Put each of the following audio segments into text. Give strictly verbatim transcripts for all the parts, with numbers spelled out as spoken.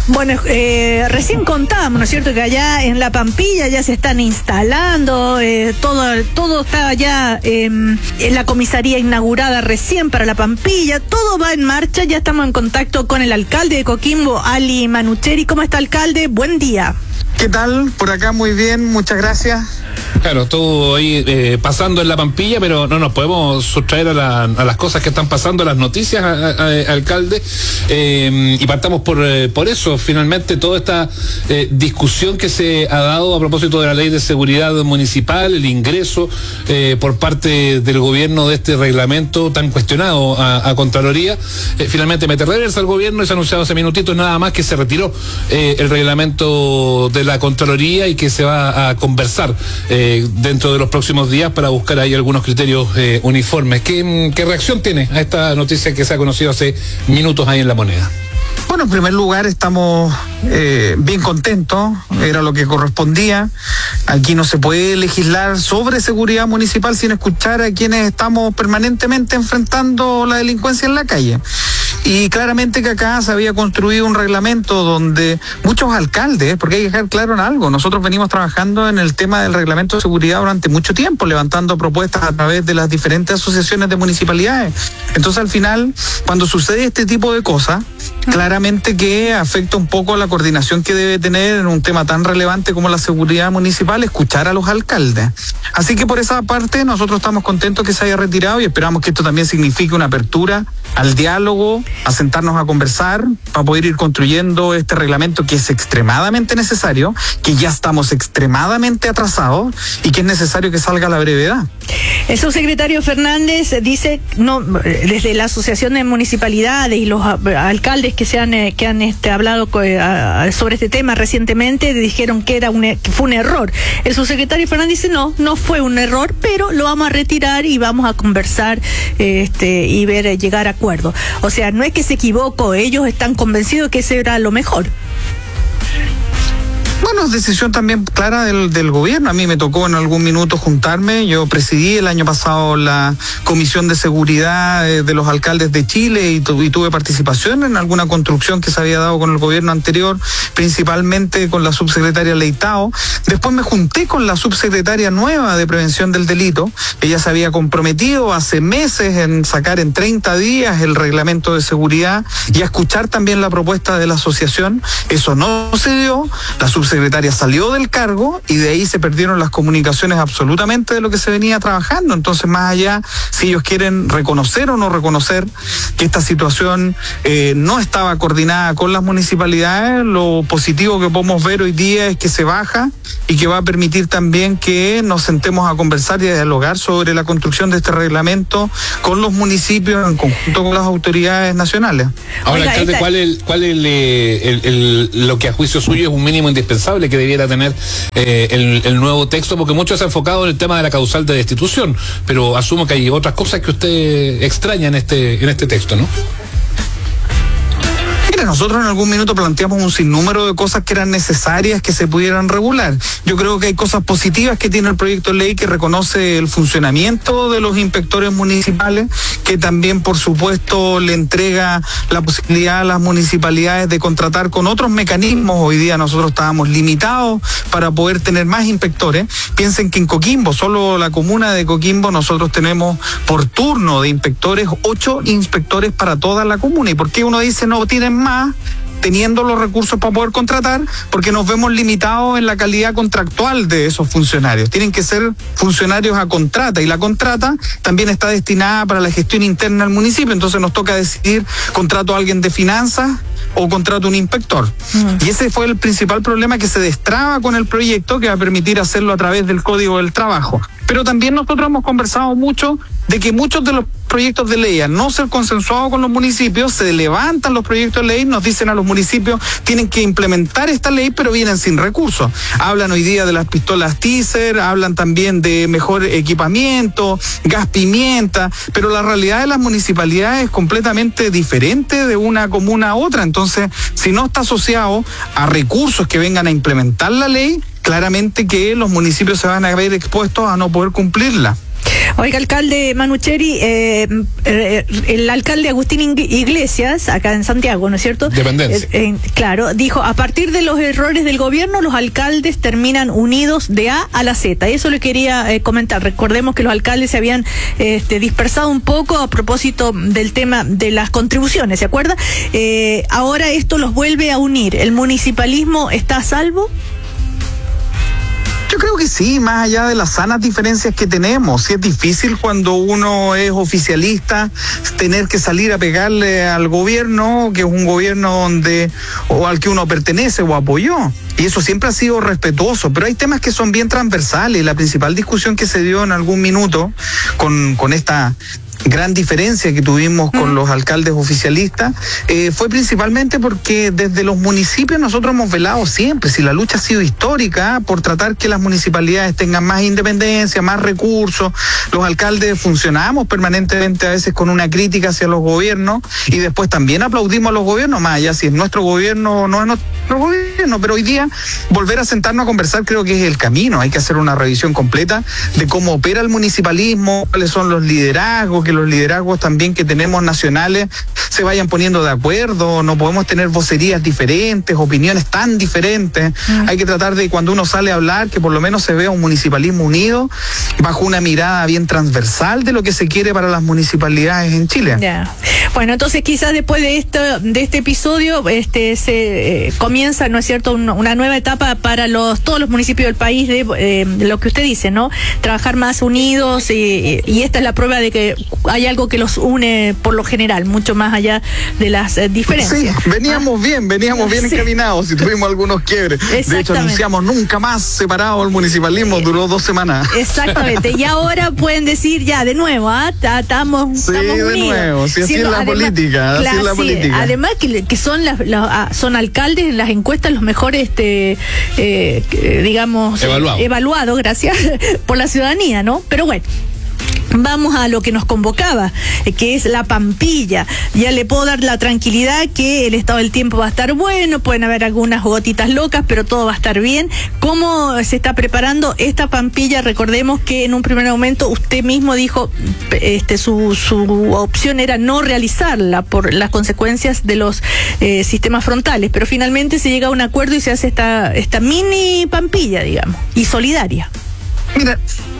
Bueno, eh, recién contábamos, ¿no es cierto?, que allá en La Pampilla ya se están instalando, eh, todo, todo está ya eh, en la comisaría inaugurada recién para La Pampilla, todo va en marcha, ya estamos en contacto con el alcalde de Coquimbo, Ali Manucheri. ¿Cómo está, alcalde? Buen día. ¿Qué tal? Por acá muy bien, muchas gracias. Claro, todo ahí eh, pasando en La Pampilla, pero no nos podemos sustraer a, la, a las cosas que están pasando, a las noticias, a, a, a, alcalde, eh, y partamos por, eh, por eso, finalmente toda esta eh, discusión que se ha dado a propósito de la ley de seguridad municipal, el ingreso eh, por parte del gobierno de este reglamento tan cuestionado a, a Contraloría, eh, finalmente mete reversa al gobierno y se ha anunciado hace minutitos nada más que se retiró eh, el reglamento de la Contraloría y que se va a conversar eh, dentro de los próximos días para buscar ahí algunos criterios eh, uniformes. ¿Qué, ¿Qué reacción tiene a esta noticia que se ha conocido hace minutos ahí en La Moneda? Bueno, en primer lugar estamos eh, bien contentos, era lo que correspondía. Aquí no se puede legislar sobre seguridad municipal sin escuchar a quienes estamos permanentemente enfrentando la delincuencia en la calle. Y claramente que acá se había construido un reglamento donde muchos alcaldes, porque hay que dejar claro en algo, nosotros venimos trabajando en el tema del reglamento de seguridad durante mucho tiempo, levantando propuestas a través de las diferentes asociaciones de municipalidades. Entonces al final, cuando sucede este tipo de cosas, claramente que afecta un poco la coordinación que debe tener en un tema tan relevante como la seguridad municipal, escuchar a los alcaldes. Así que por esa parte nosotros estamos contentos que se haya retirado y esperamos que esto también signifique una apertura al diálogo, a sentarnos a conversar para poder ir construyendo este reglamento que es extremadamente necesario, que ya estamos extremadamente atrasados y que es necesario que salga a la brevedad. El subsecretario Fernández dice, no, desde la Asociación de Municipalidades y los alcaldes que se han eh, que han este, hablado eh, sobre este tema recientemente dijeron que era un que fue un error. El subsecretario Fernández dice no, no fue un error, pero lo vamos a retirar y vamos a conversar eh, este y ver eh, llegar a acuerdo. O sea, no es que se equivocó, ellos están convencidos que ese era lo mejor. Bueno, es decisión también clara del, del gobierno. A mí me tocó en algún minuto juntarme. Yo presidí el año pasado la Comisión de Seguridad de los Alcaldes de Chile y, tu, y tuve participación en alguna construcción que se había dado con el gobierno anterior, principalmente con la subsecretaria Leitao. Después me junté con la subsecretaria nueva de Prevención del Delito. Ella se había comprometido hace meses en sacar en treinta días el reglamento de seguridad y a escuchar también la propuesta de la asociación. Eso no se dio. La subsecretaria salió del cargo y de ahí se perdieron las comunicaciones absolutamente de lo que se venía trabajando. Entonces, más allá, si ellos quieren reconocer o no reconocer que esta situación eh, no estaba coordinada con las municipalidades, lo positivo que podemos ver hoy día es que se baja y que va a permitir también que nos sentemos a conversar y a dialogar sobre la construcción de este reglamento con los municipios en conjunto con las autoridades nacionales. Ahora, Oiga, alcalde, esta... ¿cuál es, cuál es el, el, el, lo que a juicio suyo es un mínimo indispensable que debiera tener eh, el, el nuevo texto? Porque mucho se ha enfocado en el tema de la causal de destitución, pero asumo que hay otras cosas que usted extraña en este, en este texto, ¿no? Mira, nosotros en algún minuto planteamos un sinnúmero de cosas que eran necesarias que se pudieran regular. Yo creo que hay cosas positivas que tiene el proyecto de ley que reconoce el funcionamiento de los inspectores municipales, que también, por supuesto, le entrega la posibilidad a las municipalidades de contratar con otros mecanismos. Hoy día nosotros estábamos limitados para poder tener más inspectores. Piensen que en Coquimbo, solo la comuna de Coquimbo, nosotros tenemos por turno de inspectores, ocho inspectores para toda la comuna. ¿Y por qué uno dice no tienen más teniendo los recursos para poder contratar? Porque nos vemos limitados en la calidad contractual de esos funcionarios. Tienen que ser funcionarios a contrata y la contrata también está destinada para la gestión interna del municipio. Entonces nos toca decidir, contrato a alguien de finanzas o contrato a un inspector. Uh-huh. Y ese fue el principal problema que se destraba con el proyecto, que va a permitir hacerlo a través del Código del Trabajo. Pero también nosotros hemos conversado mucho de que muchos de los proyectos de ley, al no ser consensuados con los municipios, se levantan los proyectos de ley, nos dicen a los municipios tienen que implementar esta ley, pero vienen sin recursos. Hablan hoy día de las pistolas Taser, hablan también de mejor equipamiento, gas pimienta, pero la realidad de las municipalidades es completamente diferente de una comuna a otra. Entonces, si no está asociado a recursos que vengan a implementar la ley, claramente que los municipios se van a ver expuestos a no poder cumplirla. Oiga, alcalde Manucheri, eh, eh, el alcalde Agustín Iglesias, acá en Santiago, ¿no es cierto? Dependencia. Eh, eh, claro, dijo, a partir de los errores del gobierno, los alcaldes terminan unidos de A a la Z. Eso le quería eh, comentar. Recordemos que los alcaldes se habían este, dispersado un poco a propósito del tema de las contribuciones, ¿se acuerda? Eh, ahora esto los vuelve a unir. ¿El municipalismo está a salvo? Yo creo que sí, más allá de las sanas diferencias que tenemos. Sí, es difícil cuando uno es oficialista tener que salir a pegarle al gobierno, que es un gobierno donde o al que uno pertenece o apoyó. Y eso siempre ha sido respetuoso, pero hay temas que son bien transversales. La principal discusión que se dio en algún minuto con, con esta gran diferencia que tuvimos con los alcaldes oficialistas, eh, fue principalmente porque desde los municipios nosotros hemos velado siempre, si la lucha ha sido histórica, por tratar que las municipalidades tengan más independencia, más recursos. Los alcaldes funcionamos permanentemente a veces con una crítica hacia los gobiernos y después también aplaudimos a los gobiernos, más allá si es nuestro gobierno o no es nuestro gobierno, pero hoy día volver a sentarnos a conversar creo que es el camino. Hay que hacer una revisión completa de cómo opera el municipalismo, cuáles son los liderazgos, que los liderazgos también que tenemos nacionales se vayan poniendo de acuerdo. No podemos tener vocerías diferentes, opiniones tan diferentes. Mm. Hay que tratar de, cuando uno sale a hablar, que por lo menos se vea un municipalismo unido bajo una mirada bien transversal de lo que se quiere para las municipalidades en Chile. Yeah. Bueno, entonces quizás después de esto, de este episodio, este se eh, comienza, ¿no es cierto?, una, una nueva etapa para los todos los municipios del país de eh, lo que usted dice, ¿no? Trabajar más unidos y, y esta es la prueba de que hay algo que los une por lo general, mucho más allá de las eh, diferencias. Sí, veníamos ah. bien, veníamos bien sí. encaminados y tuvimos algunos quiebres. De hecho, anunciamos nunca más separado el municipalismo, duró dos semanas. Exactamente, y ahora pueden decir ya, de nuevo, ¿ah? Estamos, sí, estamos unidos. de nuevo, si así sí, es la además, política, así claro, es la sí, política. Además que, que son las, las, son alcaldes en las encuestas los mejores, este, eh, digamos, evaluados, evaluado, gracias, por la ciudadanía, ¿no? Pero bueno. Vamos a lo que nos convocaba, que es la Pampilla. Ya le puedo dar la tranquilidad que el estado del tiempo va a estar bueno, pueden haber algunas gotitas locas, pero todo va a estar bien. ¿Cómo se está preparando esta Pampilla? Recordemos que en un primer momento usted mismo dijo, este, su, su opción era no realizarla por las consecuencias de los eh, sistemas frontales, pero finalmente se llega a un acuerdo y se hace esta, esta mini Pampilla, digamos, y solidaria. Mira,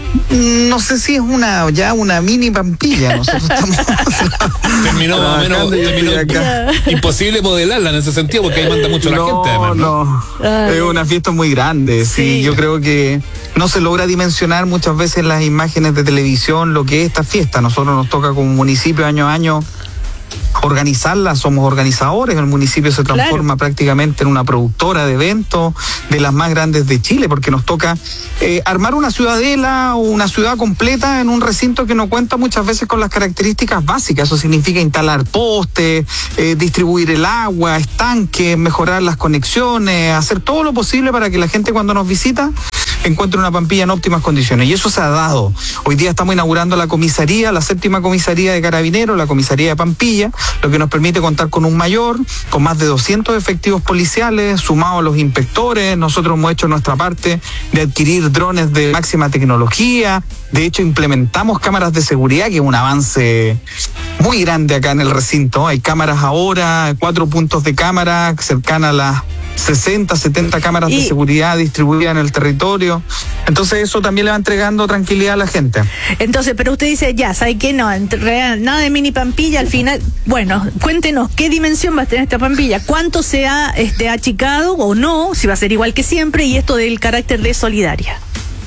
no sé si es una ya una mini Pampilla. Nosotros estamos terminó más o menos terminó imposible modelarla en ese sentido porque ahí manda mucho la no, gente además, ¿no? no. Es una fiesta muy grande. Sí. sí, yo creo que no se logra dimensionar muchas veces en las imágenes de televisión lo que es esta fiesta. Nosotros nos toca como municipio año a año organizarla, somos organizadores, el municipio se transforma claro. prácticamente en una productora de eventos de las más grandes de Chile, porque nos toca eh, armar una ciudadela o una ciudad completa en un recinto que no cuenta muchas veces con las características básicas. Eso significa instalar postes, eh, distribuir el agua, estanques, mejorar las conexiones, hacer todo lo posible para que la gente cuando nos visita encuentre una Pampilla en óptimas condiciones, y eso se ha dado. Hoy día estamos inaugurando la comisaría, la séptima comisaría de Carabineros, la comisaría de Pampilla, lo que nos permite contar con un mayor, con más de doscientos efectivos policiales, sumados a los inspectores. Nosotros hemos hecho nuestra parte de adquirir drones de máxima tecnología. De hecho, implementamos cámaras de seguridad, que es un avance muy grande acá en el recinto. Hay cámaras ahora, cuatro puntos de cámara cercanas a las sesenta, setenta cámaras y de seguridad distribuidas en el territorio. Entonces eso también le va entregando tranquilidad a la gente. Entonces, pero usted dice, ya, ¿sabe qué? No, real, nada de mini Pampilla al final. Bueno, cuéntenos, ¿qué dimensión va a tener esta Pampilla? ¿Cuánto se ha este, achicado o no? Si va a ser igual que siempre, y esto del carácter de solidaria.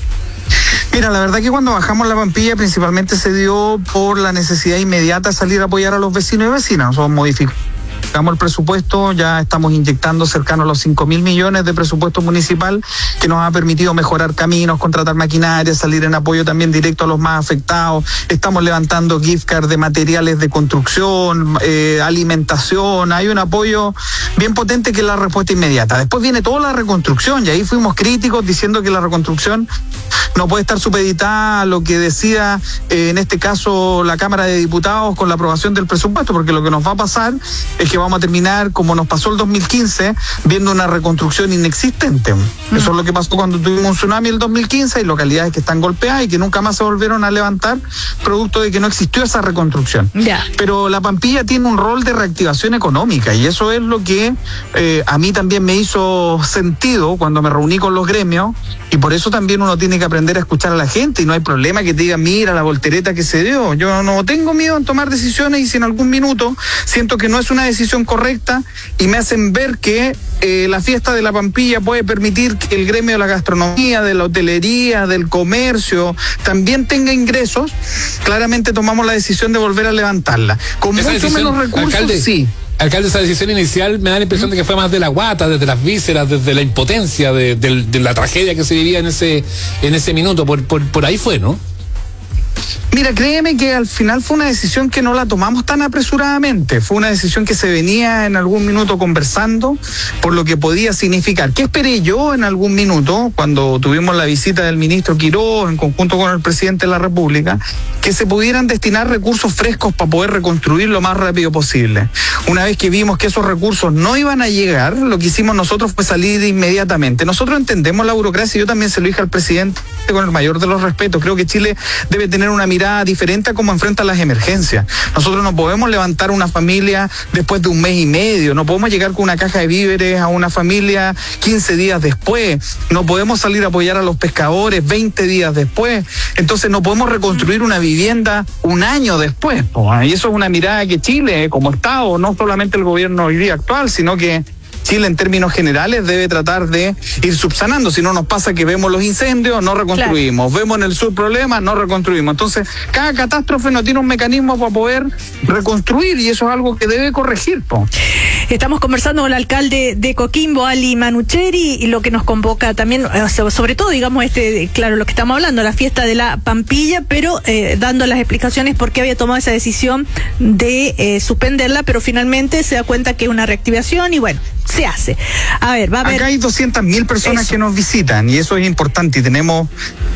Mira, la verdad que cuando bajamos la Pampilla principalmente se dio por la necesidad inmediata de salir a apoyar a los vecinos y vecinas. Nosotros modificamos el presupuesto, ya estamos inyectando cercano a los cinco mil millones de presupuesto municipal, que nos ha permitido mejorar caminos, contratar maquinaria, salir en apoyo también directo a los más afectados. Estamos levantando gift card de materiales de construcción, eh, alimentación. Hay un apoyo bien potente que es la respuesta inmediata. Después viene toda la reconstrucción, y ahí fuimos críticos diciendo que la reconstrucción no puede estar supeditada a lo que decida, eh, en este caso, la Cámara de Diputados con la aprobación del presupuesto, porque lo que nos va a pasar es que vamos vamos a terminar, como nos pasó el dos mil quince, viendo una reconstrucción inexistente. Mm. Eso es lo que pasó cuando tuvimos un tsunami el dos mil quince, hay localidades que están golpeadas y que nunca más se volvieron a levantar, producto de que no existió esa reconstrucción. Yeah. Pero la Pampilla tiene un rol de reactivación económica y eso es lo que eh, a mí también me hizo sentido cuando me reuní con los gremios, y por eso también uno tiene que aprender a escuchar a la gente, y no hay problema que te digan, mira la voltereta que se dio. Yo no tengo miedo en tomar decisiones, y si en algún minuto siento que no es una decisión correcta y me hacen ver que eh, la fiesta de la Pampilla puede permitir que el gremio de la gastronomía, de la hotelería, del comercio también tenga ingresos, claramente tomamos la decisión de volver a levantarla. Con mucho decisión, menos recursos, alcalde, sí. Alcalde, esa decisión inicial me da la impresión de que fue más de la guata, desde las vísceras, desde la impotencia, de, de, de la tragedia que se vivía en ese, en ese minuto. Por, por, por ahí fue, ¿no? Mira, créeme que al final fue una decisión que no la tomamos tan apresuradamente, fue una decisión que se venía en algún minuto conversando por lo que podía significar. ¿Qué esperé yo en algún minuto cuando tuvimos la visita del ministro Quiroz en conjunto con el presidente de la República? Que se pudieran destinar recursos frescos para poder reconstruir lo más rápido posible. Una vez que vimos que esos recursos no iban a llegar, lo que hicimos nosotros fue salir inmediatamente. Nosotros entendemos la burocracia, yo también se lo dije al presidente con el mayor de los respetos. Creo que Chile debe tener una mirada diferente a cómo enfrenta las emergencias. Nosotros no podemos levantar una familia después de un mes y medio, no podemos llegar con una caja de víveres a una familia quince días después, no podemos salir a apoyar a los pescadores veinte días después, entonces no podemos reconstruir una vivienda un año después. Y eso es una mirada que Chile, como Estado, no solamente el gobierno hoy día actual, sino que Chile en términos generales debe tratar de ir subsanando. Si no nos pasa que vemos los incendios, no reconstruimos, claro. Vemos en el sur problemas, no reconstruimos. Entonces, cada catástrofe no tiene un mecanismo para poder reconstruir, y eso es algo que debe corregir, po. Estamos conversando con el alcalde de Coquimbo, Ali Manucheri, y lo que nos convoca también, sobre todo, digamos, este, claro, lo que estamos hablando, la fiesta de la Pampilla, pero eh, dando las explicaciones por qué había tomado esa decisión de eh, suspenderla, pero finalmente se da cuenta que es una reactivación y bueno, se hace. A ver, va a haber... Acá hay doscientas mil personas eso. que nos visitan, y eso es importante, y tenemos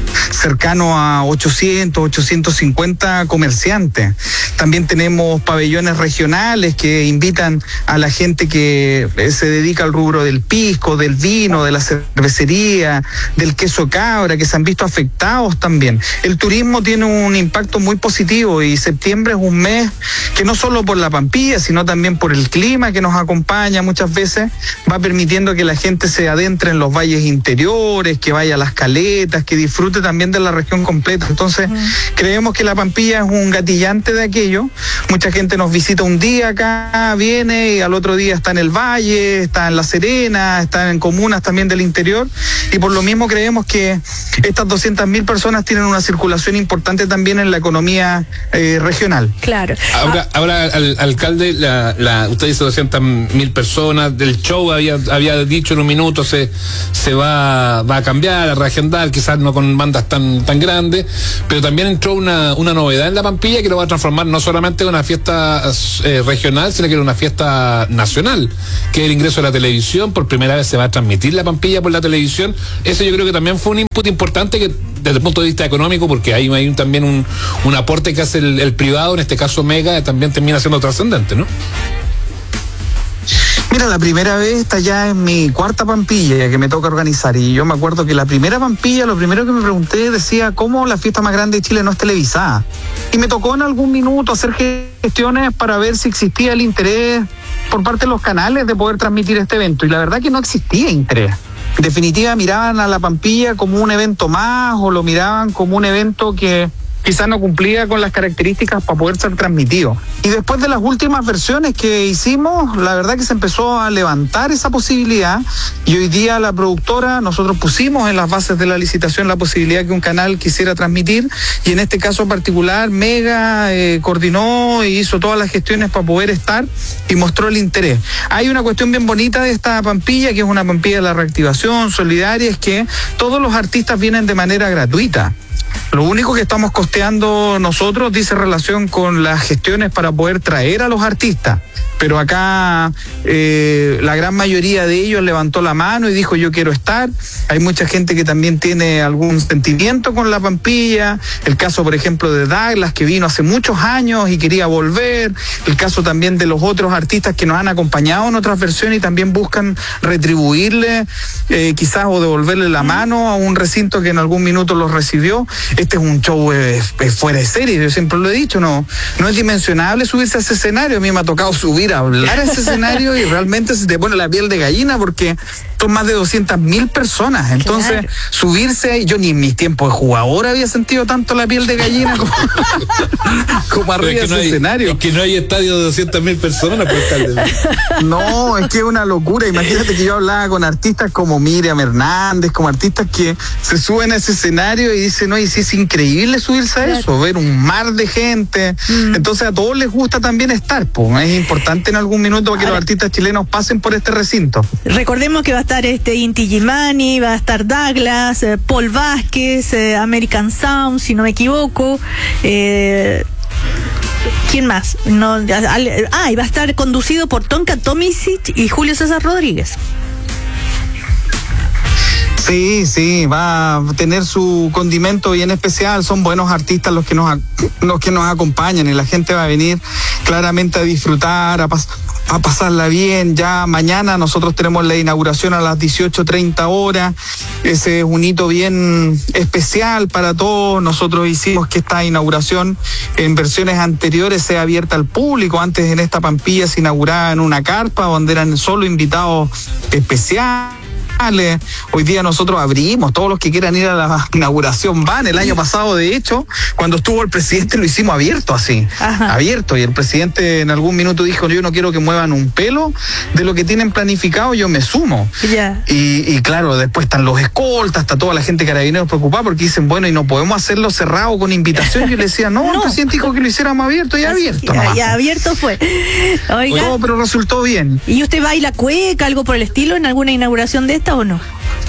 cercano a ochocientos, ochocientos cincuenta comerciantes. También tenemos pabellones regionales que invitan a la gente que se dedica al rubro del pisco, del vino, de la cervecería, del queso cabra, que se han visto afectados también. El turismo tiene un impacto muy positivo, y septiembre es un mes que no solo por la Pampilla, sino también por el clima que nos acompaña muchas veces, va permitiendo que la gente se adentre en los valles interiores, que vaya a las caletas, que disfrute también de la región completa. Entonces, uh-huh. creemos que la Pampilla es un gatillante de aquello. Mucha gente nos visita un día acá, viene, y al otro día está en el valle, está en La Serena, está en comunas también del interior, y por lo mismo creemos que estas doscientas mil personas tienen una circulación importante también en la economía eh, regional. Claro. Ahora, ah. ahora al, alcalde, la, la, usted dice doscientas mil personas, del show había, había dicho en un minuto se, se va, va a cambiar, a reagendar, quizás no con bandas tan, tan grandes, pero también entró una, una novedad en la Pampilla que lo va a transformar no solamente en una fiesta eh, regional, sino que en una fiesta nacional, que es el ingreso de la televisión. Por primera vez se va a transmitir la Pampilla por la televisión. Eso yo creo que también fue un input importante que desde el punto de vista económico, porque hay, hay también un, un aporte que hace el, el privado, en este caso Mega, también termina siendo trascendente, ¿no? Mira, la primera vez está ya en mi cuarta Pampilla que me toca organizar, y yo me acuerdo que la primera Pampilla, lo primero que me pregunté decía cómo la fiesta más grande de Chile no es televisada, y me tocó en algún minuto hacer gestiones para ver si existía el interés por parte de los canales de poder transmitir este evento, y la verdad que no existía interés. En definitiva, miraban a la Pampilla como un evento más, o lo miraban como un evento que quizás no cumplía con las características para poder ser transmitido. Y después de las últimas versiones que hicimos, la verdad que se empezó a levantar esa posibilidad, y hoy día la productora, nosotros pusimos en las bases de la licitación la posibilidad que un canal quisiera transmitir, y en este caso particular Mega eh, coordinó y hizo todas las gestiones para poder estar y mostró el interés. Hay una cuestión bien bonita de esta Pampilla, que es una Pampilla de la reactivación solidaria, es que todos los artistas vienen de manera gratuita. Lo único que estamos costeando nosotros dice relación con las gestiones para poder traer a los artistas. Pero acá eh, la gran mayoría de ellos levantó la mano y dijo yo quiero estar. Hay mucha gente que también tiene algún sentimiento con la Pampilla. El caso, por ejemplo, de Douglas, que vino hace muchos años y quería volver. El caso también de los otros artistas que nos han acompañado en otras versiones y también buscan retribuirle, eh, quizás o devolverle la mano a un recinto que en algún minuto los recibió. Este es un show eh, fuera de serie, yo siempre lo he dicho, no, no es dimensionable subirse a ese escenario. A mí me ha tocado subir a hablar a ese escenario y realmente se te pone la piel de gallina porque son más de doscientas mil personas. Entonces, claro, subirse, yo ni en mis tiempos de jugador había sentido tanto la piel de gallina como, como arriba de ese hay, escenario. Es que no hay estadio de doscientas mil personas, pues, no, es que es una locura. Imagínate que yo hablaba con artistas como Miriam Hernández, como artistas que se suben a ese escenario y dicen, no, y sí es increíble subirse a eso, ver un mar de gente. Mm. Entonces a todos les gusta también estar, pues es importante en algún minuto que Ahora, los artistas chilenos pasen por este recinto. Recordemos que va a estar este Inti Gimani, va a estar Douglas, eh, Paul Vázquez, eh, American Sound, si no me equivoco. Eh, ¿Quién más? No, al, ah, y va a estar conducido por Tonka Tomisic y Julio César Rodríguez. Sí, sí, va a tener su condimento bien especial. Son buenos artistas los que nos los que nos acompañan y la gente va a venir claramente a disfrutar, a, pas, a pasarla bien. Ya mañana nosotros tenemos la inauguración a las dieciocho treinta horas. Ese es un hito bien especial para todos. Nosotros hicimos que esta inauguración en versiones anteriores sea abierta al público. Antes en esta Pampilla se inauguraba en una carpa donde eran solo invitados especiales. Hoy día nosotros abrimos, todos los que quieran ir a la inauguración van. El año pasado, de hecho, cuando estuvo el presidente lo hicimos abierto así, Ajá. abierto, y el presidente en algún minuto dijo, yo no quiero que muevan un pelo de lo que tienen planificado, yo me sumo. Yeah. Y, y claro, después están los escoltas, está toda la gente de Carabineros preocupada porque dicen, bueno, y no podemos hacerlo cerrado con invitación. Yo le decía, no, no, el presidente dijo que lo hiciéramos abierto y abierto. Ya, ya abierto fue. Oiga. No, pero resultó bien. ¿Y usted baila cueca, algo por el estilo, en alguna inauguración de esta o no?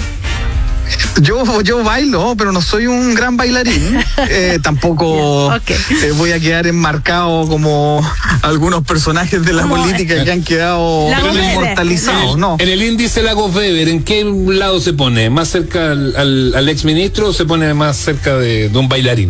Yo, yo bailo, pero no soy un gran bailarín. Eh, tampoco okay. eh, voy a quedar enmarcado como algunos personajes de la como política eh, que han quedado inmortalizados. No. En el índice Lagos Weber, ¿en qué lado se pone? ¿Más cerca al, al, al exministro o se pone más cerca de, de un bailarín?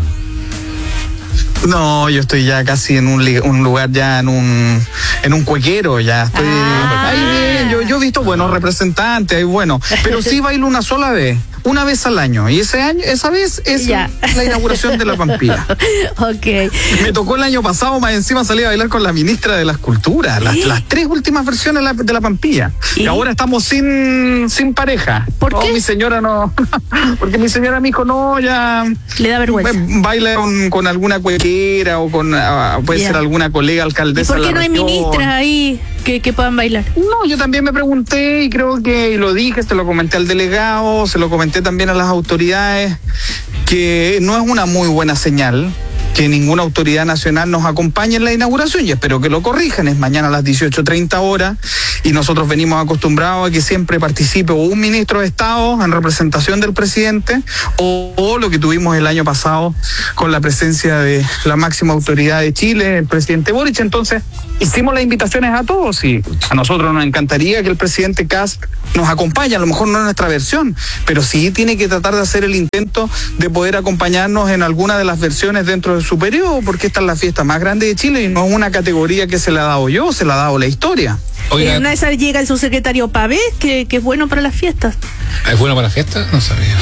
No, yo estoy ya casi en un, un lugar, ya en un en un cuequero, ya estoy ah. ahí bien. Yo, yo he visto buenos representantes, ahí bueno, pero sí bailo una sola vez, una vez al año, y ese año, esa vez es ya. la inauguración de la Pampilla. Okay. Me tocó el año pasado, más encima salí a bailar con la ministra de las Culturas, las, las tres últimas versiones de la, de la Pampilla. ¿Y? y ahora estamos sin sin pareja. ¿Por qué? Oh, mi señora no, porque mi señora me dijo, no, ya... Le da vergüenza. Baila con, con alguna cuequera o con, uh, puede yeah. ser alguna colega alcaldesa. ¿Y por qué no hay región? ministras ahí que, que puedan bailar? No, yo también me pregunté y creo que y lo dije, se lo comenté al delegado, se lo comenté también a las autoridades, que no es una muy buena señal que ninguna autoridad nacional nos acompañe en la inauguración, y espero que lo corrijan. Es mañana a las dieciocho treinta horas y nosotros venimos acostumbrados a que siempre participe o un ministro de Estado en representación del presidente o, o lo que tuvimos el año pasado con la presencia de la máxima autoridad de Chile, el presidente Boric. Entonces hicimos las invitaciones a todos y a nosotros nos encantaría que el presidente Kast nos acompañe, a lo mejor no en nuestra versión, pero sí tiene que tratar de hacer el intento de poder acompañarnos en alguna de las versiones dentro de su periodo, porque esta es la fiesta más grande de Chile y no es una categoría que se la ha dado yo, se la ha dado la historia. Oiga, una vez llega el subsecretario Pavés, que, que es bueno para las fiestas. ¿Es bueno para las fiestas? No sabía.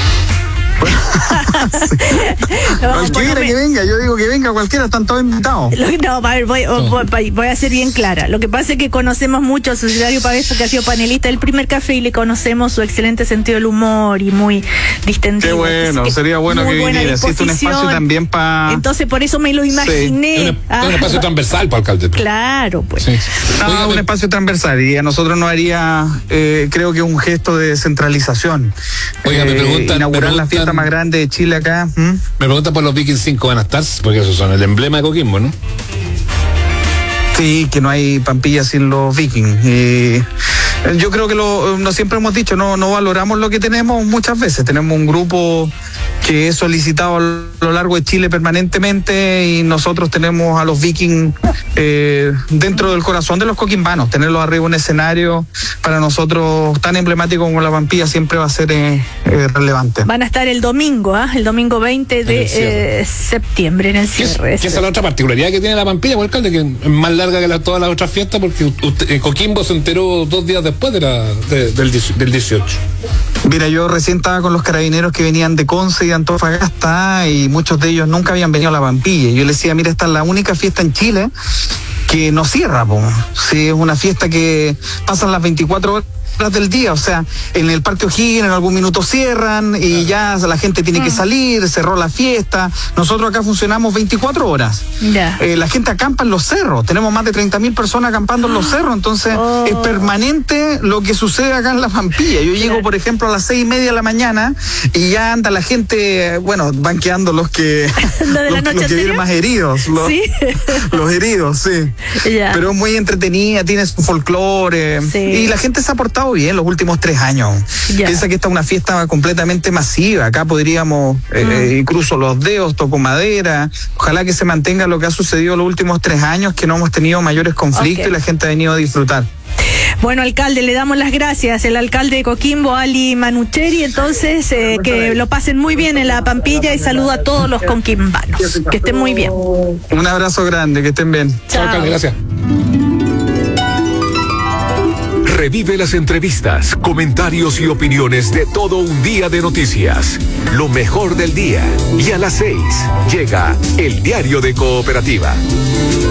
no, cualquiera me... que venga, yo digo que venga cualquiera, están todos invitados. No, a ver, voy, no. voy, voy a ser bien clara. Lo que pasa es que conocemos mucho al subsecretario Pavés porque ha sido panelista del Primer Café y le conocemos su excelente sentido del humor y muy distendido. Qué bueno, sería bueno que viniera. Existe un espacio también para... Entonces por eso me lo imaginé. Sí. Un, ah. un espacio transversal para alcalde. Claro, pues. Sí. No, Oiga, un espacio transversal y a nosotros nos haría, eh, creo que un gesto de descentralización. Oiga, eh, me preguntan... Inaugurar me preguntan... la fiesta más grande de Chile acá. ¿Mm? Me preguntan por los Vikings cinco van a estar, porque esos son el emblema de Coquimbo, ¿no? Sí, que no hay Pampilla sin los Vikings. Y yo creo que lo, no siempre hemos dicho, no, no valoramos lo que tenemos muchas veces. Tenemos un grupo que es solicitado a lo largo de Chile permanentemente, y nosotros tenemos a los Vikings eh, dentro del corazón de los coquimbanos. Tenerlos arriba en un escenario para nosotros tan emblemático como la Pampilla siempre va a ser eh, eh, relevante. Van a estar el domingo, ¿eh? el domingo veinte de eh, septiembre en el cierre. ¿Qué es la otra particularidad que tiene la Pampilla, por alcalde? Que es más larga que la, todas las otras fiestas, porque usted, eh, Coquimbo se enteró dos días después de la, de, del, del dieciocho. Mira, yo recién estaba con los carabineros que venían de Conce y de Antofagasta, y muchos de ellos nunca habían venido a la Pampilla. Y yo les decía, mira, esta es la única fiesta en Chile que no cierra, po. Sí, es una fiesta que pasan las veinticuatro horas del día, o sea, en el Parque O'Higgins en algún minuto cierran y ya la gente tiene que salir, cerró la fiesta. Nosotros acá funcionamos veinticuatro horas. Yeah. Eh, la gente acampa en los cerros, tenemos más de treinta mil personas acampando en los cerros, entonces oh. es permanente lo que sucede acá en la Pampilla. Yo llego, por ejemplo, a las seis y media de la mañana y ya anda la gente, bueno, van quedando los que los, los que vienen más heridos, los, ¿Sí? los heridos, sí. Yeah. Pero es muy entretenida, tiene su folclore, sí. Y la gente se ha portado bien los últimos tres años. Yeah. Piensa que esta es una fiesta completamente masiva. Acá podríamos, mm. eh, incluso los dedos, toco madera. Ojalá que se mantenga lo que ha sucedido los últimos tres años, que no hemos tenido mayores conflictos, okay. Y la gente ha venido a disfrutar. Bueno, alcalde, le damos las gracias. El alcalde de Coquimbo, Ali Manucheri, entonces, eh, que lo pasen muy bien en la Pampilla y saludo a todos los coquimbanos. Que estén muy bien. Un abrazo grande, que estén bien. Chao, alcalde, gracias. Revive las entrevistas, comentarios y opiniones de todo un día de noticias. Lo mejor del día. Y a las seis llega el Diario de Cooperativa.